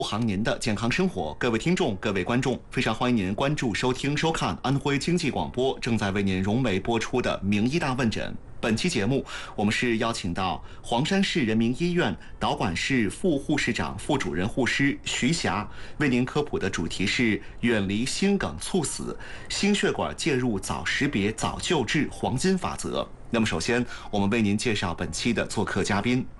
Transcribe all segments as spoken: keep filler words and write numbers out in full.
护航您的健康生活，各位听众、各位观众，非常欢迎您关注、收听、收看安徽经济广播正在为您融媒播出的《名医大问诊》。本期节目，我们是邀请到黄山市人民医院导管室副护士长、副主任护师徐霞，为您科普的主题是远离心梗猝死，心血管介入早识别、早救治黄金法则。那么，首先我们为您介绍本期的做客嘉宾。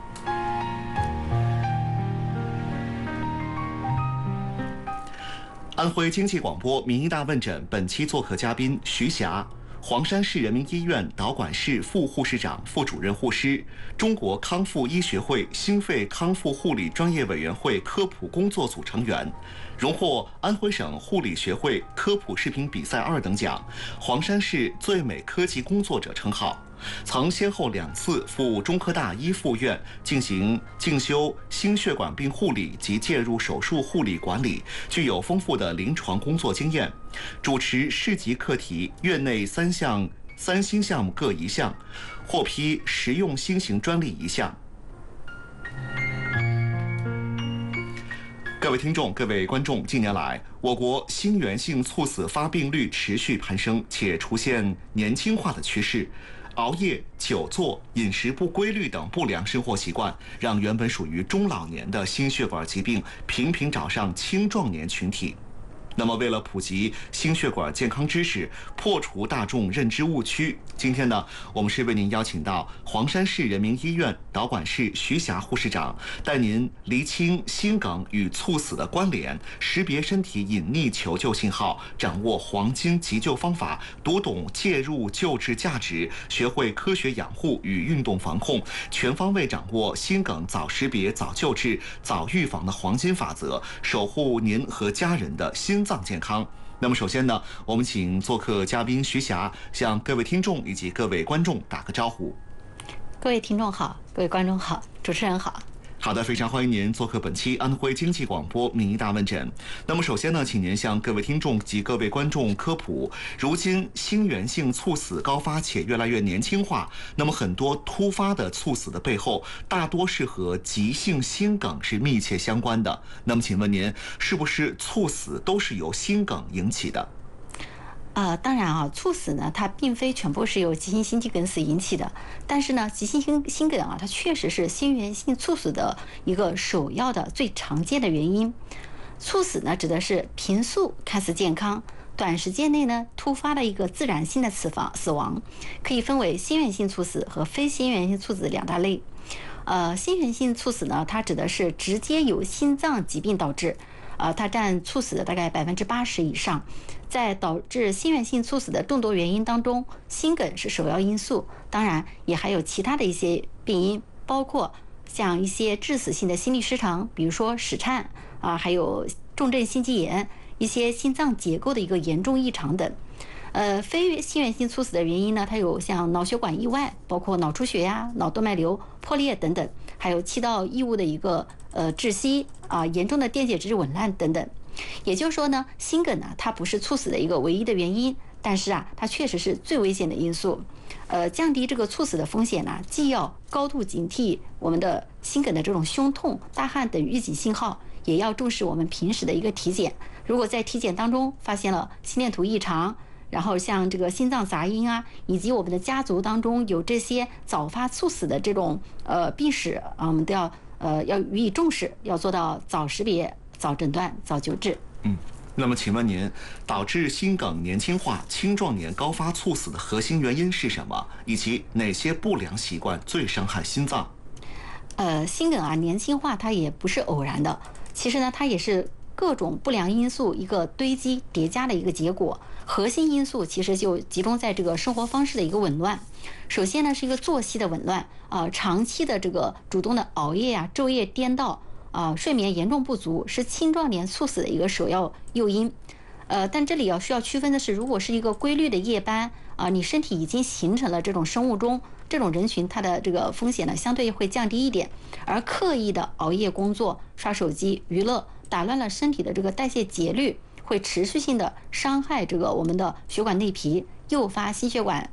安徽经济广播《名医大问诊》本期做客嘉宾徐霞，黄山市人民医院导管室副护士长、副主任护师，中国康复医学会心肺康复护理专业委员会科普工作组成员，荣获安徽省护理学会科普视频比赛二等奖、黄山市最美科技工作者称号。曾先后两次赴中科大一附院进行进修心血管病护理及介入手术护理管理，具有丰富的临床工作经验，主持市级课题院内三项三新项目各一项，获批实用新型专利一项。各位听众、各位观众，近年来，我国心源性猝死发病率持续攀升，且出现年轻化的趋势。熬夜、久坐、饮食不规律等不良生活习惯，让原本属于中老年的心血管疾病频频找上青壮年群体。那么，为了普及心血管健康知识，破除大众认知误区，今天呢，我们是为您邀请到黄山市人民医院导管室徐霞护士长，带您厘清心梗与猝死的关联，识别身体隐匿求救信号，掌握黄金急救方法，读懂介入救治价值，学会科学养护与运动防控，全方位掌握心梗早识别、早救治、早预防的黄金法则，守护您和家人的心脏健康。那么首先呢，我们请做客嘉宾徐霞向各位听众以及各位观众打个招呼。 各位听众好，各位观众好，主持人好。 好的，非常欢迎您做客本期安徽经济广播名医大问诊。那么首先呢，请您向各位听众及各位观众科普，如今心源性猝死高发且越来越年轻化，那么很多突发的猝死的背后，大多是和急性心梗是密切相关的。那么请问您，是不是猝死都是由心梗引起的？ 呃，当然啊，猝死呢，它并非全部是由急性心肌梗死引起的，但是呢，急性心心梗啊，它确实是心源性猝死的一个首要的、最常见的原因。猝死呢，指的是平素看似健康，短时间内呢突发的一个自然性的死亡，死亡可以分为心源性猝死和非心源性猝死两大类。呃，心源性猝死呢，它指的是直接由心脏疾病导致。呃，它占猝死的大概百分之八十以上。在导致心源性猝死的众多原因当中，心梗是首要因素，当然也还有其他的一些病因，包括像一些致死性的心律失常，比如说室颤啊，还有重症心肌炎，一些心脏结构的一个严重异常等。呃，非心源性猝死的原因呢，它有像脑血管意外，包括脑出血呀、脑动脉瘤破裂等等，还有气道异物的一个呃窒息啊、严重的电解质紊乱等等。也就是说呢，心梗呢，它不是猝死的一个唯一的原因，但是啊，它确实是最危险的因素。呃，降低这个猝死的风险呢，既要高度警惕我们的心梗的这种胸痛、大汗等预警信号，也要重视我们平时的一个体检。如果在体检当中发现了心电图异常，然后像这个心脏杂音啊，以及我们的家族当中有这些早发猝死的这种呃病史啊，我们都要呃要予以重视，要做到早识别、早诊断、早救治。 嗯，那么请问您，导致心梗年轻化、青壮年高发猝死的核心原因是什么？以及哪些不良习惯最伤害心脏？ 呃，心梗啊，年轻化它也不是偶然的，其实呢，它也是各种不良因素一个堆积叠加的一个结果。核心因素其实就集中在这个生活方式的一个紊乱。首先呢，是一个作息的紊乱啊、呃，长期的这个主动的熬夜啊、昼夜颠倒啊、呃，睡眠严重不足，是青壮年猝死的一个首要诱因。呃，但这里要需要区分的是，如果是一个规律的夜班啊、呃，你身体已经形成了这种生物钟，这种人群它的这个风险呢相对会降低一点。而刻意的熬夜工作、刷手机、娱乐，打乱了身体的这个代谢节律，会持续性的伤害这个我们的血管内皮，诱发心血管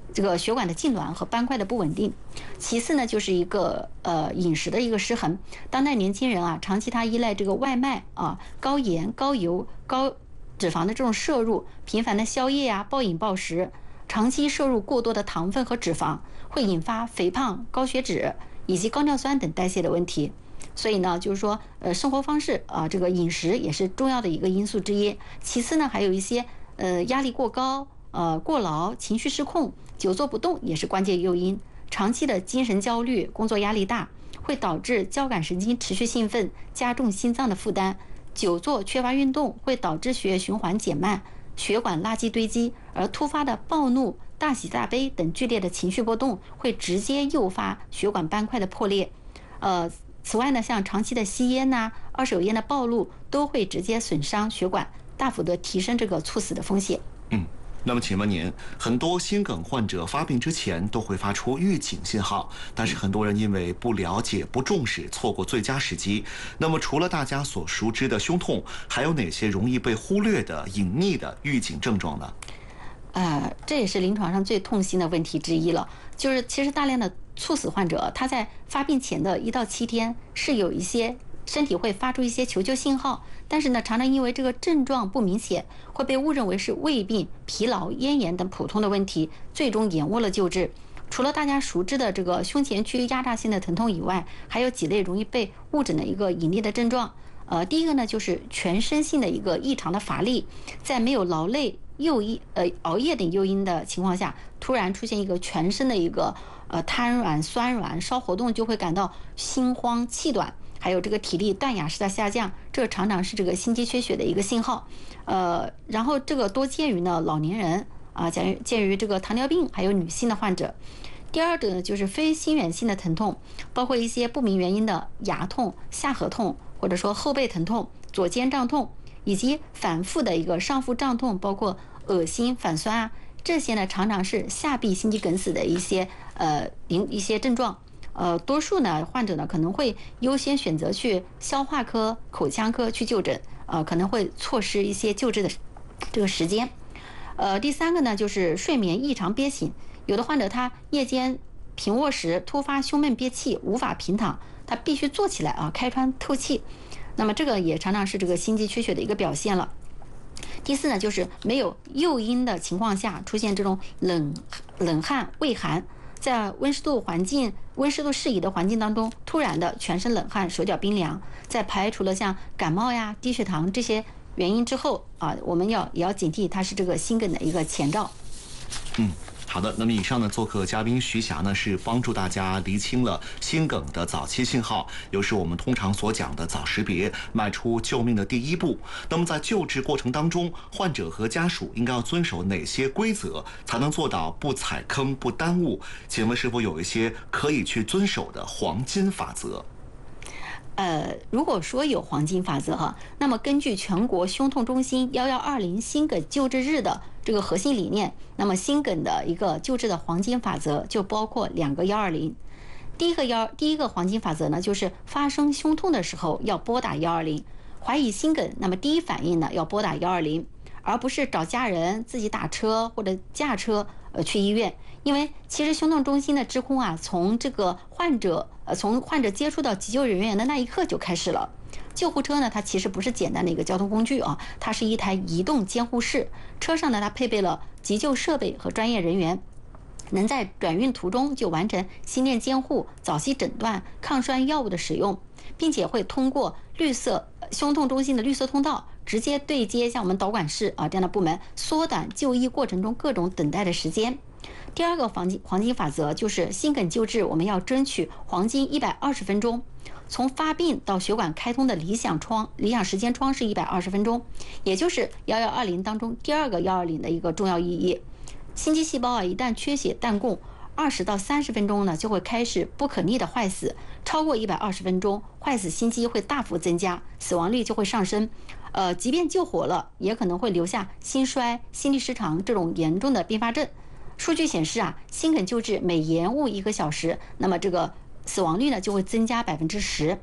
这个血管的痉挛和斑块的不稳定。其次呢，就是一个呃饮食的一个失衡。当代年轻人啊，长期他依赖这个外卖啊、高盐、高油、高脂肪的这种摄入，频繁的宵夜啊、暴饮暴食，长期摄入过多的糖分和脂肪，会引发肥胖、高血脂以及高尿酸等代谢的问题。所以呢，就是说，呃，生活方式啊，这个饮食也是重要的一个因素之一。其次呢，还有一些呃压力过高、呃过劳、情绪失控、久坐不动也是关键诱因。长期的精神焦虑、工作压力大，会导致交感神经持续兴奋，加重心脏的负担。久坐缺乏运动，会导致血液循环减慢，血管垃圾堆积，而突发的暴怒、大喜大悲等剧烈的情绪波动，会直接诱发血管斑块的破裂。呃。此外呢，像长期的吸烟呐、啊、二手烟的暴露，都会直接损伤血管，大幅的提升这个猝死的风险。 嗯，那么请问您，很多心梗患者发病之前都会发出预警信号，但是很多人因为不了解、不重视，错过最佳时机。那么除了大家所熟知的胸痛，还有哪些容易被忽略的隐匿的预警症状呢？ 呃，这也是临床上最痛心的问题之一了，就是其实大量的猝死患者，他在发病前的一到七天是有一些身体会发出一些求救信号，但是呢，常常因为这个症状不明显，会被误认为是胃病、疲劳、咽炎等普通的问题，最终延误了救治。除了大家熟知的这个胸前区压榨性的疼痛以外，还有几类容易被误诊的一个隐匿的症状。呃，第一个呢，就是全身性的一个异常的乏力，在没有劳累、诱因呃熬夜等诱因的情况下，突然出现一个全身的一个呃瘫软、酸软，稍活动就会感到心慌气短，还有这个体力断崖式的下降，这个常常是这个心肌缺血的一个信号。呃，然后这个多见于呢老年人啊，见于见于这个糖尿病还有女性的患者。第二个呢，就是非心源性的疼痛，包括一些不明原因的牙痛、下颌痛，或者说后背疼痛、左肩胀痛，以及反复的一个上腹胀痛，包括恶心、反酸啊，这些呢常常是下壁心肌梗死的一些呃一些症状。呃，多数呢患者呢可能会优先选择去消化科、口腔科去就诊，呃，可能会错失一些救治的这个时间。呃，第三个呢就是睡眠异常憋醒，有的患者他夜间平卧时突发胸闷憋气，无法平躺，他必须坐起来啊，开窗透气。那么这个也常常是这个心肌缺血的一个表现了。第四呢，就是没有诱因的情况下出现这种冷冷汗、畏寒，在温湿度环境、温湿度适宜的环境当中，突然的全身冷汗、手脚冰凉，在排除了像感冒呀、低血糖这些原因之后啊，我们要也要警惕它是这个心梗的一个前兆。 嗯。好的，那么以上呢，做客嘉宾徐霞呢，是帮助大家厘清了心梗的早期信号，又是我们通常所讲的早识别，迈出救命的第一步。那么在救治过程当中，患者和家属应该要遵守哪些规则，才能做到不踩坑、不耽误？请问是否有一些可以去遵守的黄金法则？ 呃，如果说有黄金法则哈，那么根据全国胸痛中心幺幺二零心梗救治日的这个核心理念，那么心梗的一个救治的黄金法则就包括两个幺二零。第一个幺第一个黄金法则呢，就是发生胸痛的时候要拨打幺二零，怀疑心梗，那么第一反应呢要拨打幺二零，而不是找家人自己打车或者驾车呃去医院。因为其实胸痛中心的指控啊，从这个患者呃从患者接触到急救人员的那一刻就开始了。救护车呢，它其实不是简单的一个交通工具啊，它是一台移动监护室。车上呢，它配备了急救设备和专业人员，能在转运途中就完成心电监护、早期诊断、抗栓药物的使用，并且会通过绿色胸痛中心的绿色通道直接对接像我们导管室啊这样的部门，缩短就医过程中各种等待的时间。第二个黄金黄金法则就是心梗救治，我们要争取黄金一百二十分钟。从发病到血管开通的理想窗理想时间窗是一百二十分钟，也就是幺幺二零当中第二个幺二零的一个重要意义。心肌细胞啊，一旦缺血弹供，二十到三十分钟呢，就会开始不可逆的坏死。超过一百二十分钟，坏死心肌会大幅增加，死亡率就会上升。呃，即便救活了，也可能会留下心衰、心律失常这种严重的并发症。数据显示啊，心梗救治每延误一个小时，那么这个死亡率呢就会增加百分之十。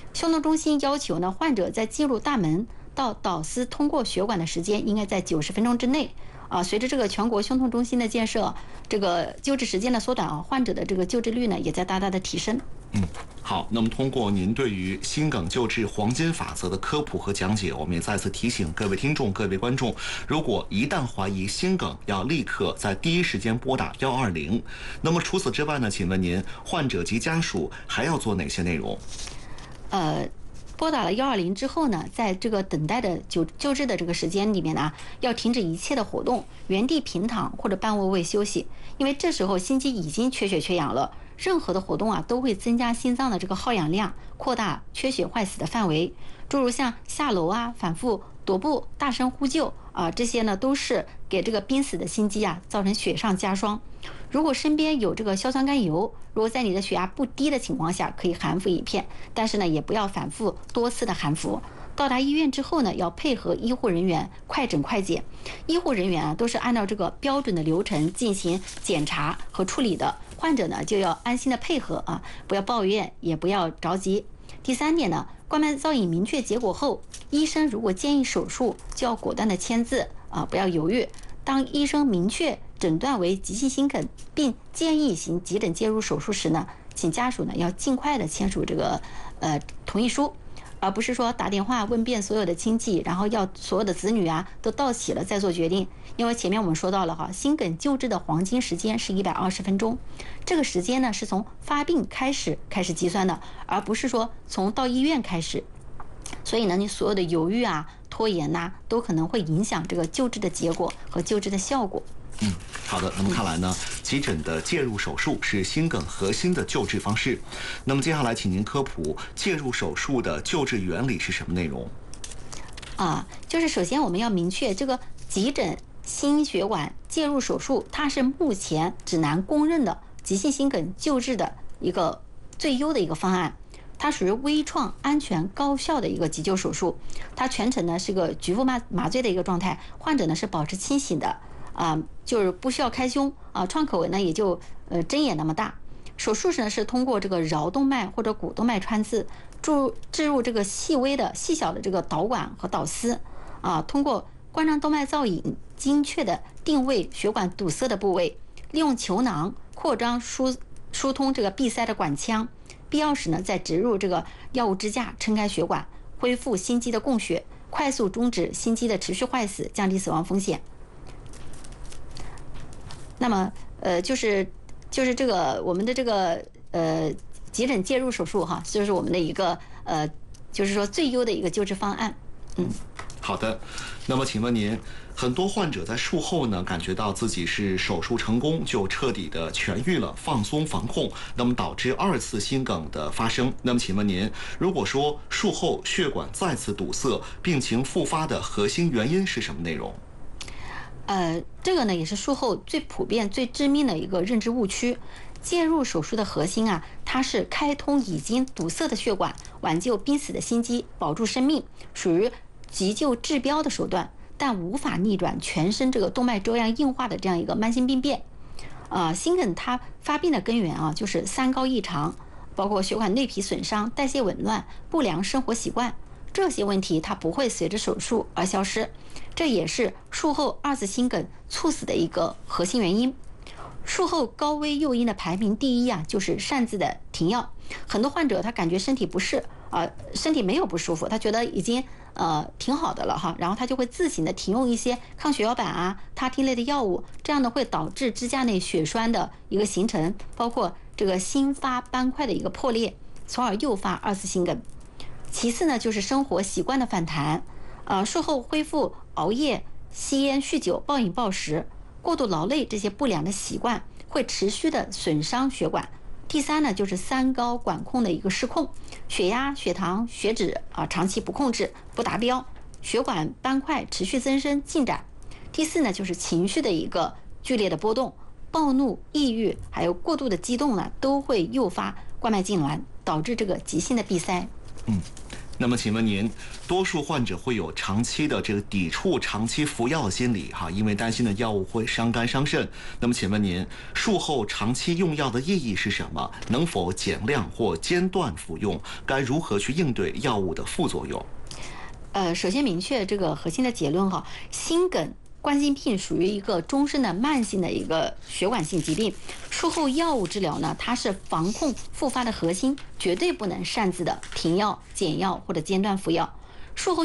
胸痛中心要求呢，患者在进入大门到导丝通过血管的时间应该在九十分钟之内。啊，随着这个全国胸痛中心的建设，这个救治时间的缩短啊，患者的这个救治率呢也在大大的提升。 嗯，好，那么通过您对于心梗救治黄金法则的科普和讲解，我们也再次提醒各位听众、各位观众，如果一旦怀疑心梗，要立刻在第一时间拨打一二零。那么除此之外呢，请问您患者及家属还要做哪些内容？ 呃。拨打了一二零之后呢，在这个等待的救救治的这个时间里面呢，要停止一切的活动，原地平躺或者半卧位休息，因为这时候心肌已经缺血缺氧了，任何的活动啊都会增加心脏的这个耗氧量，扩大缺血坏死的范围。诸如像下楼啊、反复踱步、大声呼救啊，这些呢都是给这个濒死的心肌啊造成雪上加霜。如果身边有这个硝酸甘油，如果在你的血压不低的情况下，可以含服一片，但是呢，也不要反复多次的含服。到达医院之后呢，要配合医护人员快诊快检。医护人员啊，都是按照这个标准的流程进行检查和处理的。患者呢，就要安心的配合啊，不要抱怨，也不要着急。第三点呢，冠脉造影明确结果后，医生如果建议手术，就要果断的签字啊，不要犹豫。当医生明确诊断为急性心梗，并建议行急诊介入手术时呢，请家属呢要尽快的签署这个呃同意书，而不是说打电话问遍所有的亲戚，然后要所有的子女啊都到齐了再做决定。因为前面我们说到了哈，心梗救治的黄金时间是一百二十分钟，这个时间呢是从发病开始开始计算的，而不是说从到医院开始。所以呢，你所有的犹豫啊、拖延呐、啊，都可能会影响这个救治的结果和救治的效果。 嗯，好的。那么看来呢，急诊的介入手术是心梗核心的救治方式。那么接下来，请您科普介入手术的救治原理是什么内容？ 啊，就是首先我们要明确，这个急诊心血管介入手术，它是目前指南公认的急性心梗救治的一个最优的一个方案。它属于微创、安全、高效的一个急救手术。它全程呢是个局部麻麻醉的一个状态，患者呢是保持清醒的啊，就是不需要开胸啊，创口呢也就呃针眼那么大。手术时呢是通过这个桡动脉或者股动脉穿刺，注置入这个细微的、细小的这个导管和导丝啊，通过冠状动脉造影精确的定位血管堵塞的部位，利用球囊扩张疏疏通这个闭塞的管腔。必要时呢，再植入这个药物支架，撑开血管，恢复心肌的供血，快速终止心肌的持续坏死，降低死亡风险。那么，呃，就是就是这个我们的这个呃急诊介入手术哈，就是我们的一个呃，就是说最优的一个救治方案。嗯， 好的。那么，请问您，很多患者在术后呢，感觉到自己是手术成功，就彻底的痊愈了，放松防控，那么导致二次心梗的发生。那么，请问您，如果说术后血管再次堵塞，病情复发的核心原因是什么内容？ 呃，这个呢也是术后最普遍、最致命的一个认知误区。介入手术的核心啊，它是开通已经堵塞的血管，挽救濒死的心肌，保住生命，属于急救治标的手段，但无法逆转全身这个动脉粥样硬化的这样一个慢性病变。啊、呃，心梗它发病的根源啊，就是三高异常，包括血管内皮损伤、代谢紊乱、不良生活习惯。这些问题它不会随着手术而消失，这也是术后二次心梗猝死的一个核心原因。术后高危诱因的排名第一啊，就是擅自的停药。很多患者他感觉身体不适啊、呃，身体没有不舒服，他觉得已经呃挺好的了哈，然后他就会自行的停用一些抗血小板啊、他汀类的药物，这样呢会导致支架内血栓的一个形成，包括这个心发斑块的一个破裂，从而诱发二次心梗。其次呢，就是生活习惯的反弹，呃，术后恢复熬夜、吸烟、酗酒、暴饮暴食、过度劳累这些不良的习惯，会持续的损伤血管。第三呢，就是三高管控的一个失控，血压、血糖、血脂啊长期不控制、不达标，血管斑块持续增生进展。第四呢，就是情绪的一个剧烈的波动，暴怒、抑郁，还有过度的激动呢，都会诱发冠脉痉挛，导致这个急性的闭塞。 嗯， 那么，请问您，多数患者会有长期的这个抵触长期服药的心理哈，因为担心的药物会伤肝伤肾。那么，请问您，术后长期用药的意义是什么？能否减量或间断服用？该如何去应对药物的副作用？ 呃，首先明确这个核心的结论哈，心梗。冠心病属于一个终身的慢性的一个血管性疾病，术后药物治疗呢，它是防控复发的核心，绝对不能擅自的停药、减药或者间断服药。术后